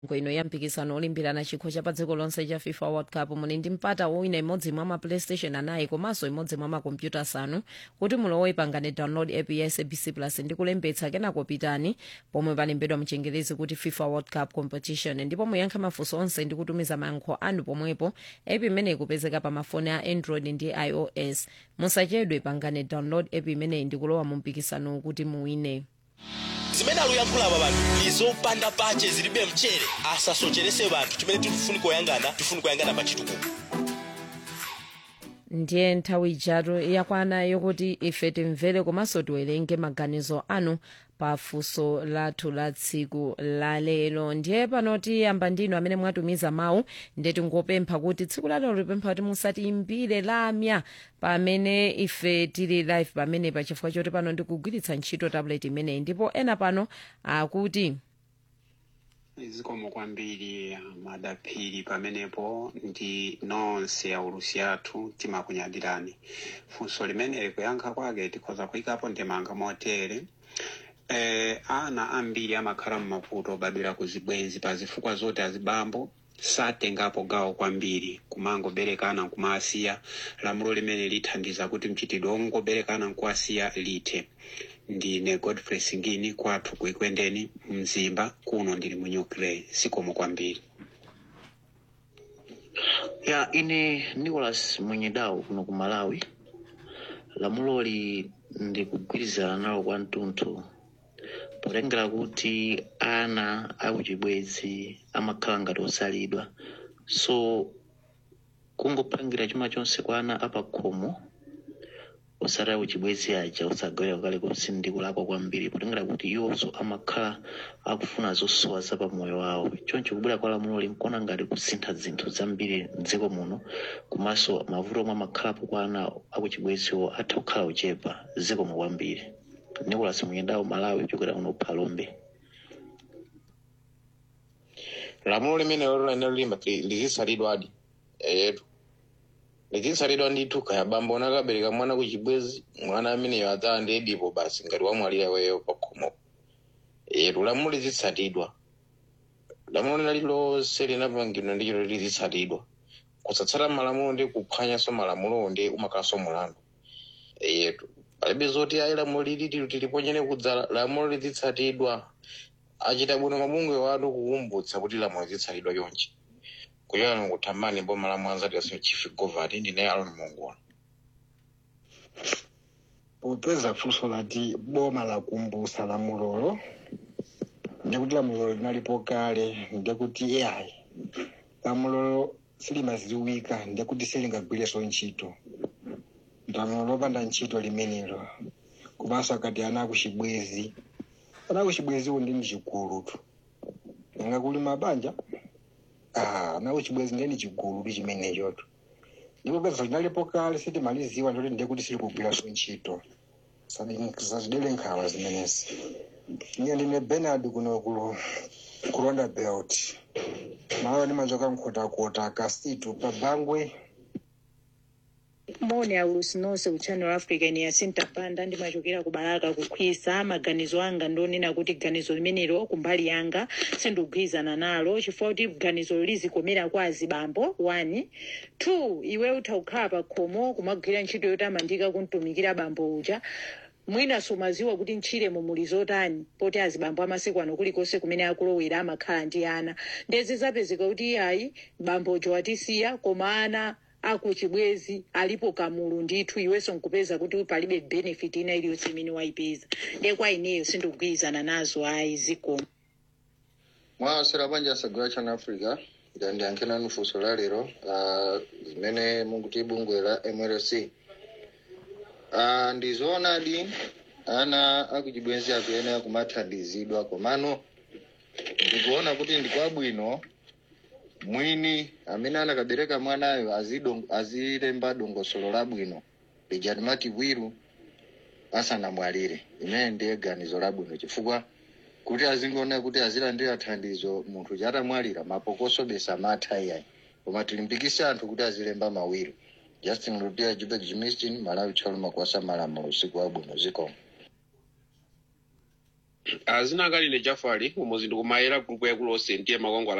ino ya mpikisano olimbirana chikho cha pa dziko lonse cha FIFA World Cup muli ndi mpata wowina imodzi mwa ma PlayStation anayi komanso imodzi mwa makompyuta asanu kuti mulowe pangane download app ya SABC Plus ndi kulembetsa kenako pitani pomwe palembedwa mchengerezi kuti FIFA World Cup Competition ndipo muyankha mafunso onse ndi kutumiza mayankho anu pomwepo app imene ikupezeka pa mafoni a Android ndi iOS. Musachedwe pangane download app imene ndi kulowa mu mpikisano kuti muwine. Zimene aluyankhula aba bantu izopanda pache zilibe mchere asasocherese bantu chimene tifuni kuyangana pachitukuko. Ndiye nthawi ijatu yakwana yokuti ife timvere komanso tiwerenge maganizo anu pa funso lathu la tsiku la lero. Ndiye pano tiyamba ndinu amene mwatumiza mawu ndiye tingopempha kuti tsiku la lero tipempha kuti musatiimbire lamya pamene ife tili live pamene pachifukwa choti pano ndikugwiritsa ntchito tablet imeneyi ndipo ena pano akuti zikomo kwambiri madaphiri pamenepo ndi nonse aulusi athu timakunyadirani. Funso limeneli kuyankha kwake tikhoza kuyikapo ndemanga motere. Ana ambiri amakhala mmavuto obadwira kuzibwenzi pa zifukwa zoti azibambo satengapo gawo kwambiri kumangoberekana nkumasiya. Lamulo limene lithandiza kuti mchitidwe wongoberekana nkuasiya lithe. Ndine Godfrey Singini kwathu kuikwendeni mzimba kuno ndili mu Nyukre. Zikomo kwambiri. Ya ine Nicholas Mwenyedau kuno ku Malawi. Lamuloli ndi kugwirizana nalo kwa mtunthu potengera kuti ana akuchibwezi amakhala ngati osalidwa, so kungopangira chuma chonse kwa ana apakhomo osati akuchibwezi aja osagawira kale konse ndi kulakwa kwambiri potengera kuti iwonso amakhala akufuna zosowa za pamoyo wawo. Choncho kubwera kwa lamuloli nkuona ngati kusintha zinthu zambiri m'dziko muno komanso mavuto omwe amakhalapo kwa ana akuchibweziwo atha kukhala ochepa. Zikomo kwambiri. Nicholas Mwenyedau Malawi kuchokera kuno Phalombe. Lamulo limene lero limba lizisalidwa adi yetu lizisalidwa ndithu kaya bambo nakabereka mwana kuchibwezi mwana amene adzala ndi edipo basi ngati wamwalira weyo pakhomo yetu. Lamulo lizisalidwa. Lamulo linalilonse linapangidwa ndi chilo lizisalidwa. Kusatsata malamulo ndi kuphwanyanso malamulo ndi umakaso mulandu yetu. Palibe zoti ayi lamulo tiliponyene kudzala. Lamulo lizisalidwa. Achita bwino mabungwe watu kukumbutsa kuti lamulo lizisalidwa chonchi. Kuyana ngutamani boma la Mwanza ndiyaso chief governor ndine Aaron Mongola. Popeza funso lati boma la kumbusa lamulolo ndikuti lamulolo linalipo kale ndikuti yayi lamulolo silimaziwika ndikuti silingagwireso ntchito. Lamulo lopanda ntchito limenelo kubanso akati ana akuchibwezi undi mchigulutu ngakuli mabanja ana akuchibwezi ndeni chigulu chimenechoto ndipo peza linalipo kale sitimaliziwa ndoti ndikuti silikugwireso ntchito. Sazidele nkhawa zimenezi. Ine ndine Bernard kuno kulonda belt mawa ni majoka mkota kasitu pabangwe. Mone aulusi nonse ku Channel Africa ni yasinta panda ndi machokera kubalaka kukhwisa maganizo anga ndonena kuti ganizo limenelo kumbali yanga sindugwizana nalo chifukwa kuti ganizo lizikomera kwa azibambo 1 2 iwe utakhala pa khomo kumagwira ntchito yotamandika kuntumikira bambo uja mwina somaziwa kuti ntchire mumuli zotani poti azibambo amasiku ano kulikonse kumene akulowera amakhala ndi ana ndezi zapezeka kuti ayi bambo jo atisiya koma ana akuchibwezi alipo kamulu ndithu iweso nkupeza kuti palibe benefit ina iliyonse imene waipeza. Ndekwa ineyo sindugwizana nazo ayi. Zikomo. Mwasera banja sagwa Channel Africa ndi ankena nufunso la lero zimene munguti bungwe la MRC ndizoona di ana akuchibwezi akuyenera kumathandizidwa komano ndikuona kuti ndikwabwino mwini amene anakabereka mwanayo azilemba dongosolo labwino lijani mati bwiru asanamwalire. Imene ndiye ganizo labwino chifukwa kuti azingoona kuti azilandira thandizo munthu chatamwalira mapokoso besa matha iyayi koma tilimpikisa anthu kuti azilemba mawiru. Justin Lutera Jubek Jimistin Malawi Chaluma kwasa malamulo usiku wabwino. Zikomo. Azina kali ne Jafari umuzi ndikumayera group ya kulose ndiye makongwa